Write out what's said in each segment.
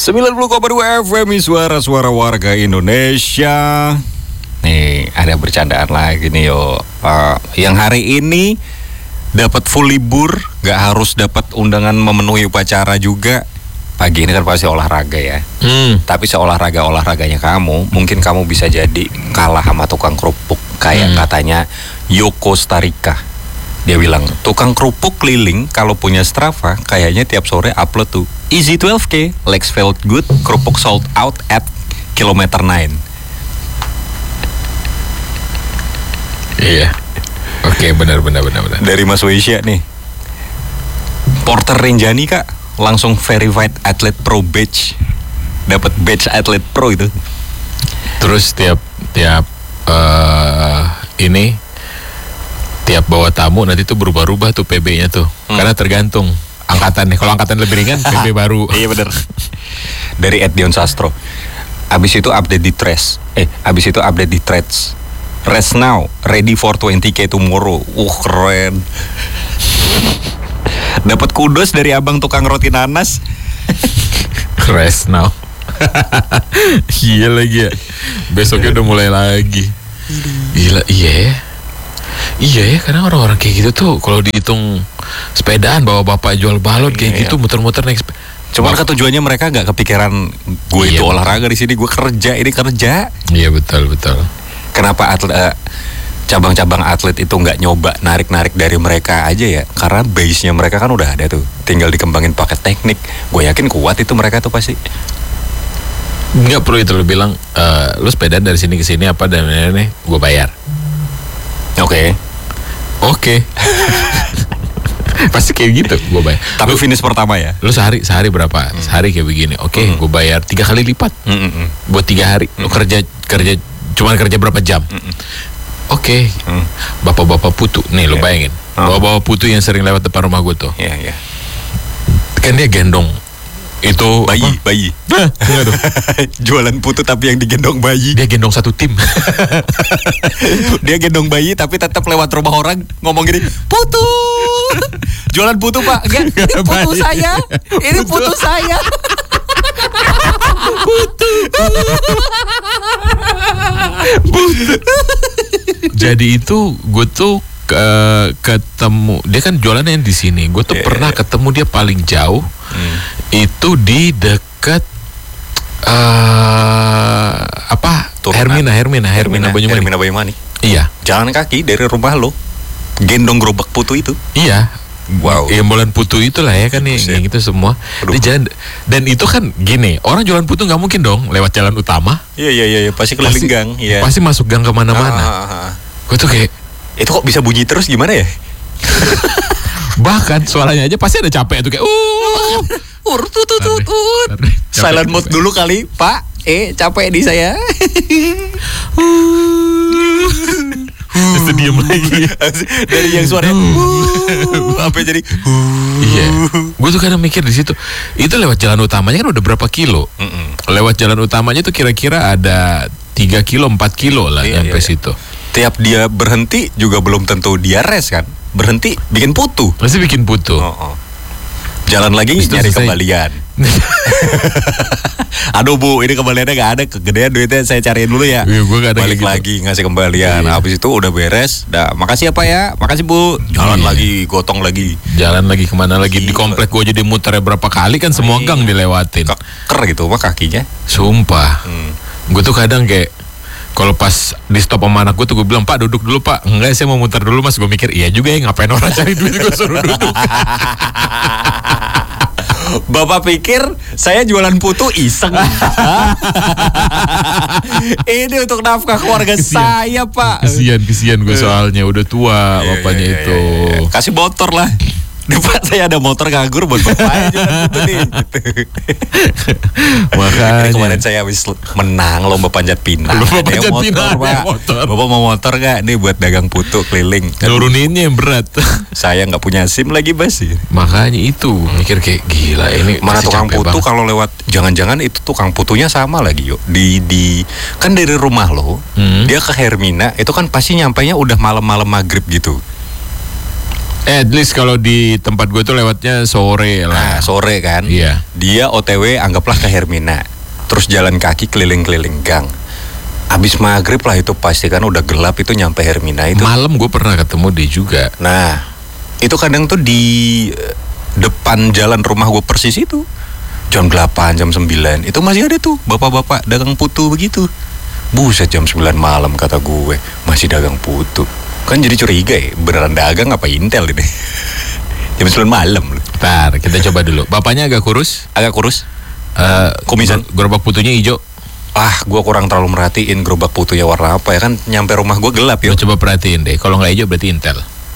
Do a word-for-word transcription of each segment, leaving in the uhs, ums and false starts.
sembilan puluh koma dua F M, suara-suara warga Indonesia. Nih, ada bercandaan lagi nih yo. Uh, yang hari ini dapat full libur, gak harus dapat undangan memenuhi upacara juga. Pagi ini kan pasti olahraga ya. Hmm. Tapi seolahraga olahraganya kamu, mungkin kamu bisa jadi kalah sama tukang kerupuk. Kayak hmm. katanya Yoko Starika. Dia bilang, tukang kerupuk keliling kalau punya Strava kayaknya tiap sore upload tuh Easy twelve K, legs felt good, kerupuk sold out at kilometer nine. Iya. Oke, okay, benar benar benar benar. Dari Mas Weisya nih. Porter Renjani Kak, langsung verified atlet pro badge. Dapat badge atlet pro itu. Terus tiap tiap uh, ini tiap bawa tamu nanti tuh berubah-ubah tuh P B-nya tuh. Hmm. Karena tergantung angkatan nih. Kalau angkatan lebih ringan P B baru. Iya benar. Dari Ed Dion Sastro. Abis itu update di Threads. Eh, abis itu update di Threads. Rest now, ready for twenty K tomorrow. Uh, keren. Dapat kudos dari abang tukang roti nanas. Rest now. Iya lagi ya. Besoknya udah mulai lagi. Gila, iya ya. Iya ya, karena orang-orang kayak gitu tuh kalau dihitung sepedaan bawa bapak jual balon kayak iya, gitu muter-muter naik sepeda. Cuman kan tujuannya mereka nggak kepikiran gue iya, itu betul. Olahraga di sini, gue kerja, ini kerja. Iya betul betul. Kenapa atlet, uh, cabang-cabang atlet itu nggak nyoba narik-narik dari mereka aja ya? Karena base-nya mereka kan udah ada tuh, tinggal dikembangin pakai teknik. Gue yakin kuat itu mereka tuh pasti. Nggak perlu itu, lu bilang, uh, lu sepedaan dari sini ke sini apa dan ini, gue bayar. Oke, okay. Oke. Okay. Pasti kayak gitu, gue bayar. Tapi lu, finish pertama ya? Lu sehari sehari berapa? Hmm. Sehari kayak begini. Oke, okay, hmm. gue bayar tiga kali lipat. Hmm. Buat tiga hari. Lu hmm. kerja kerja cuman kerja berapa jam? Hmm. Oke. Okay. Hmm. Bapak-bapak putu, nih lu yeah. bayangin. Oh. Bapak-bapak putu yang sering lewat depan rumah gue tuh. Iya, yeah, iya. Yeah. Kan dia gendong itu bayi, apa? bayi. Nah, tuh. Jualan putu tapi yang digendong bayi. Dia gendong satu tim. Dia gendong bayi tapi tetap lewat rumah orang ngomong gini, putu. Jualan putu Pak. Enggak, ini putu saya. Ini putu saya. Putu. Putu. Jadi itu gue tuh ke, ketemu dia kan jualannya di sini. Gue tuh yeah, pernah yeah. ketemu dia paling jauh. Hmm. Itu di dekat uh, apa? Turunan. Hermina, Hermina, Hermina, Hermina Hermina Banyumani. Iya. Jalan kaki dari rumah lo, gendong gerobak putu itu. Iya. Wow. Yang jualan putu itulah ya kan, yang, yang itu semua. Dia jalan, dan itu kan gini, orang jualan putu nggak mungkin dong lewat jalan utama. Iya iya iya, pasti keliling pasti, gang. Iya. Pasti masuk gang kemana-mana. Ah, ah, ah. Gue tuh kayak, itu kok bisa bunyi terus gimana ya? Bahkan suaranya aja pasti ada capek tuh kayak uh ur tut tut tut. Silent mode dulu kali, Pak. Eh, capek di saya. Terus diem lagi. Dari yang suaranya apa jadi iya. Gue tuh kadang mikir di situ, itu lewat jalan utamanya kan udah berapa kilo? Mm-mm. Lewat jalan utamanya tuh kira-kira ada tiga kilo, empat kilo lah iya, sampai iya, situ. Tiap dia berhenti juga belum tentu dia rest kan. Berhenti bikin putu. Pasti bikin putu. Oh, oh. Jalan lagi terus nyari selesai. Kembalian. Aduh Bu, ini kembaliannya gak ada, kegedean duitnya saya cariin dulu ya. Iya, gua gak ada balik lagi gitu. Ngasih kembalian. Iya. Habis itu udah beres. Dah, makasih ya Pak ya. Makasih Bu. Jalan iya. lagi, gotong lagi. Jalan lagi kemana lagi? Di komplek gue jadi muternya berapa kali kan semua iya. gang dilewatin. Keker gitu mah kakinya. Sumpah. Hmm. Gue tuh kadang kayak kalau pas di stop sama anak gue tuh gue bilang, Pak duduk dulu Pak. Enggak, saya mau muter dulu Mas. Gue mikir iya juga ya, ngapain orang cari duit gue suruh duduk. Bapak pikir saya jualan putu iseng. Ini untuk nafkah keluarga kesian. Saya Pak. Kesian, kesian gue soalnya udah tua yeah, bapaknya yeah, itu yeah, yeah. Kasih motor lah. Pak saya ada motor nganggur buat bapak jualan putu nih. Makanya ini kemarin saya habis menang lomba panjat pinang. Lomba panjat motor, pinang Pak. Motor. Bapak mau motor gak? Nih buat dagang putu keliling. Nuruninnya yang berat. Saya nggak punya SIM lagi Bas. Makanya itu mikir kayak gila ini. Mana tukang putu kalau lewat, jangan-jangan itu tukang putunya sama lagi yuk. Di di kan dari rumah lo, hmm. dia ke Hermina itu kan pasti nyampainya udah malam-malam maghrib gitu. Eh, at least kalau di tempat gue tuh lewatnya sore lah. Nah, sore kan. Iya. Dia O T W anggaplah ke Hermina. Terus jalan kaki keliling-keliling gang. Abis maghrib lah itu pasti kan udah gelap itu nyampe Hermina itu. Malam gue pernah ketemu dia juga. Nah, itu kadang tuh di depan jalan rumah gue persis itu. Jam delapan, jam sembilan. Itu masih ada tuh bapak-bapak dagang putu begitu. Buset, jam sembilan malam kata gue masih dagang putu. Kan jadi curiga ya, beneran dagang apa intel ini. Jam sembilan malam loh. Bentar, kita coba dulu. Bapaknya agak kurus. Agak kurus. Uh, Kumisan. Gerobak putunya hijau. Ah, gue kurang terlalu merhatiin gerobak putunya warna apa ya kan. Nyampe rumah gue gelap ya. Lo coba perhatiin deh. Kalau nggak hijau berarti intel.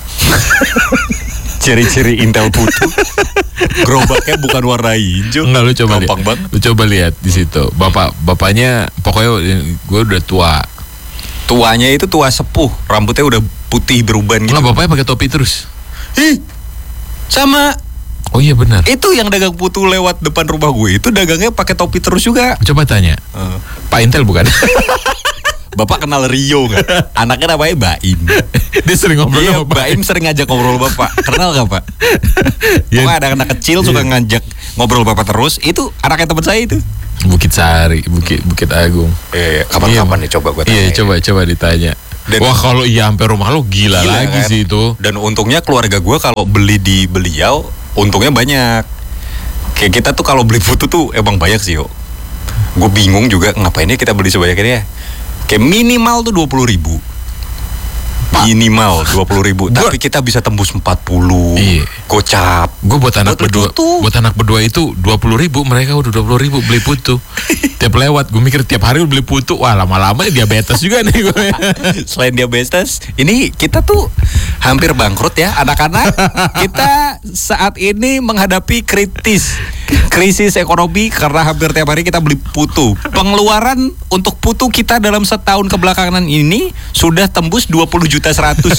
Ciri-ciri intel putu. Gerobaknya bukan warna hijau. Enggak, lu coba Gampang lihat. banget. Lu coba lihat di situ. Bapak bapaknya pokoknya gue udah tua. Tuanya itu tua sepuh, rambutnya udah putih beruban gitu. Enggak, bapaknya pakai topi terus. Ih, sama Oh iya benar. itu yang dagang putu lewat depan rumah gue itu dagangnya pakai topi terus juga. Coba tanya. Uh. Pak Intel bukan? Bapak kenal Rio nggak? Anaknya namanya Baim. Dia sering ngobrol Iya, sama Pak. Baim sering ngajak ngobrol bapak. Kenal nggak pak? Iya. Pokoknya ada anak kecil suka ngajak ngobrol bapak terus. Itu anaknya teman saya itu. Bukit Sari, Bukit Bukit Agung. Iya, kapan-kapan nih coba gue tanya. Iya, coba coba ditanya. Dan- Wah, kalau iya sampai rumah lo gila, Gila, lagi kan? sih itu. Dan untungnya keluarga gue kalau beli di beliau, untungnya banyak. Kayak kita tuh kalau beli putu tuh emang banyak sih yo. Gue bingung juga ngapainnya kita beli sebanyak ini ya. Kayak minimal tuh dua puluh ribu. Minimal dua puluh ribu. Gua- Tapi kita bisa tembus empat puluh. Iya. Gocap. Gue buat anak Buat beli berdua, putu. buat anak berdua itu dua puluh ribu, mereka udah dua puluh ribu beli putu. Tiap lewat, gue mikir tiap hari beli putu, wah lama-lama diabetes juga nih gue. Selain diabetes, ini kita tuh hampir bangkrut ya anak-anak. Kita saat ini menghadapi kritis, krisis ekonomi karena hampir tiap hari kita beli putu. Pengeluaran untuk putu kita dalam setahun kebelakangan ini sudah tembus dua puluh juta seratus.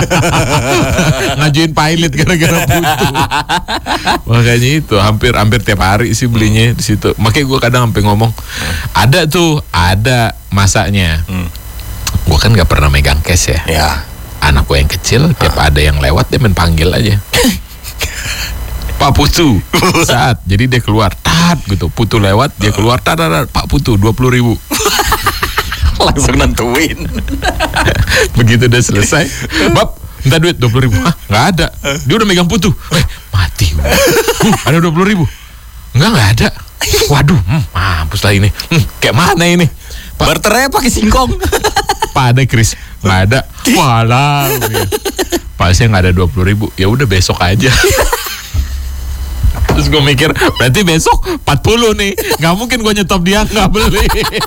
Ngajuin pilot gara-gara putu. Makanya itu hampir hampir tiap hari sih belinya di situ. Makanya gue kadang sampai ngomong, ada tuh, ada masanya. Hmm. Gue kan nggak pernah megang cash ya. Ya. Anak gue yang kecil, tiap ada yang lewat dia main panggil aja. Pak Putu, saat jadi dia keluar, tat gitu, Putu lewat, dia keluar, tat, tat, tat, Pak Putu dua puluh ribu. Langsung nentuin. Begitu udah selesai, Bab, minta duit dua puluh ribu. Hah, nggak ada. Dia udah megang Putu. Eh, mati. Uh, ada dua puluh ribu. Enggak, nggak ada. Waduh, hmm, mampus lah ini. Hmm, kayak mana ini? Pak, Barternya pakai singkong. Pak ada Chris, nggak ada. Walah. Pak saya nggak ada dua puluh ribu. Ya udah besok aja. Terus gue mikir, berarti besok empat puluh nih. Gak mungkin gue nyetop dia gak beli.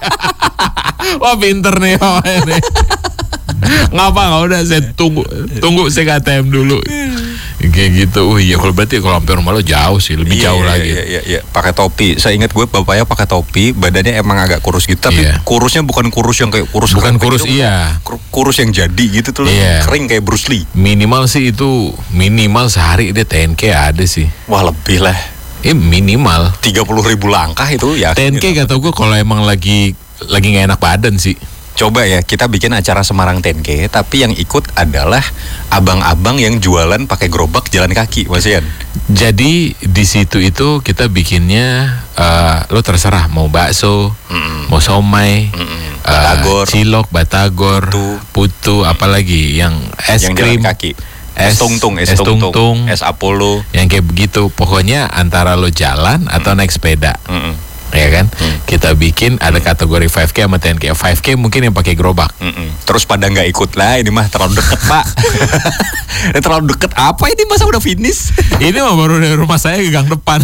Wah pinter nih ini. Ngapa gak udah saya tunggu Tunggu saya ke A T M dulu. Kayak gitu. Oh iya, kalau berarti kalau hampir rumah lo jauh sih, lebih Iya, jauh iya, lagi. Iya, iya, iya. Pakai topi. Saya ingat gue bapaknya pakai topi, badannya emang agak kurus gitu, tapi Iya. kurusnya bukan kurus yang kayak kurus Bukan kering kurus, gitu, iya. kur- Kurus yang jadi gitu tuh, Iya. kering kayak Bruce Lee. Minimal sih itu, minimal sehari dia ten K ada sih. Wah lebih lah, Eh minimal tiga puluh ribu langkah itu ya. ten K gak tau gue kalau emang lagi Lagi gak enak badan sih. Coba ya kita bikin acara Semarang ten K, tapi yang ikut adalah abang-abang yang jualan pakai gerobak jalan kaki, Mas Ian. Jadi di situ itu kita bikinnya eh, lo terserah mau bakso, Mm-mm. mau somai, Mm-mm. eh, Batagor. cilok, batagor, Putu. putu, apalagi yang es Yang krim, jalan kaki. Es tungtung, es, es tungtung, tungtung, es Apollo. yang kayak begitu. Pokoknya antara lo jalan atau naik sepeda, Mm-mm. ya kan? Kita bikin ada kategori lima K sama ten K. lima K mungkin yang pakai gerobak. Mm-mm. Terus pada nggak ikut lah, ini mah terlalu deket pak. Ini terlalu deket apa ini, masa udah finish? Ini mah baru dari rumah saya ke gang depan.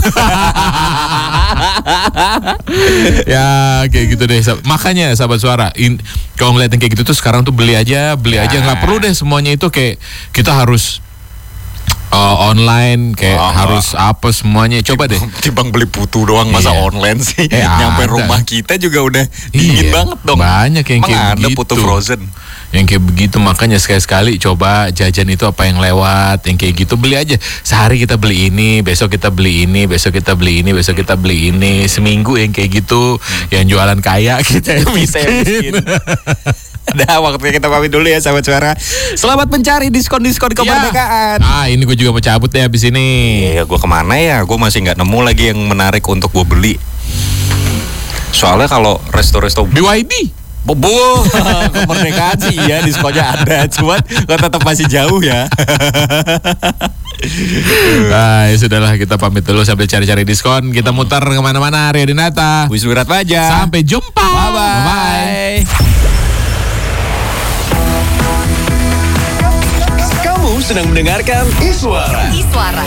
Ya kayak gitu deh. Makanya sahabat suara, in, kalau ngeliatin kayak gitu tuh sekarang tuh beli aja, beli aja, Ya. nggak perlu deh semuanya itu kayak kita harus uh, online, kayak Oh, harus apa semuanya. Coba deh. Timbang beli putu doang masa Iya. online sih. Eh, Nyampe ada. rumah kita juga udah dingin Iya, banget dong. banyak yang Emang kayak ada begitu. putu frozen. Yang kayak begitu, makanya sekali-sekali coba jajan itu apa yang lewat, yang kayak gitu beli aja. Sehari kita beli ini, besok kita beli ini, besok kita beli ini, besok kita beli ini. Seminggu yang kayak gitu, yang jualan kaya kita yang Kita yang miskin. miskin. Dah waktunya kita pamit dulu ya sahabat suara. Selamat mencari diskon-diskon kemerdekaan. Ah, ini gue juga mau cabut deh abis ini. Iya, gue kemana ya? Gue masih nggak nemu lagi yang menarik untuk gue beli. Soalnya kalau resto-resto B Y D. Bobo, kemerdekaan sih iya diskonnya ada, cuman kok tetap masih jauh ya. Nah, ya sudahlah kita pamit dulu sambil cari-cari diskon. Kita muter kemana-mana. Arya Dinata, Wisnu Ratmaja. sampai jumpa. Bye-bye. Bye-bye. Kamu sedang mendengarkan Iswara. Iswara.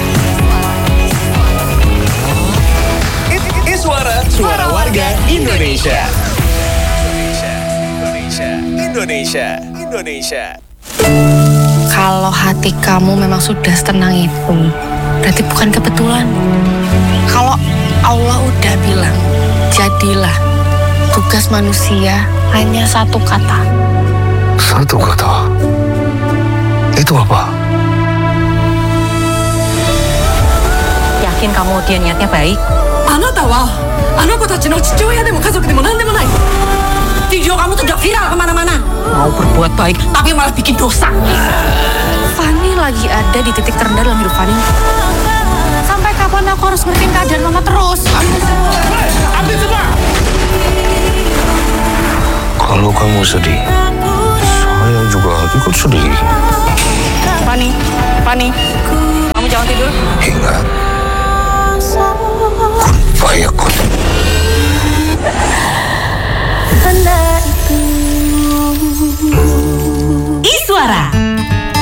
I- Iswara, suara warga Indonesia. Indonesia, Indonesia, Indonesia. Kalau hati kamu memang sudah setenang itu, berarti bukan kebetulan. Kalau Allah udah bilang, jadilah. Tugas manusia hanya satu kata. Satu kata. Itu apa? Yakin kamu dia niatnya baik? あなたはあの子たちの父親でも家族でも何でもない。video kamu tuh udah viral kemana-mana. Mau berbuat baik tapi malah bikin dosa. Fanny lagi ada di titik terendah dalam hidup Fanny. Sampai kapan aku harus ngertiin keadaan mama terus? Kalau kamu sedih, saya juga ikut sedih. Fanny, Fanny, kamu jangan tidur. Ingat,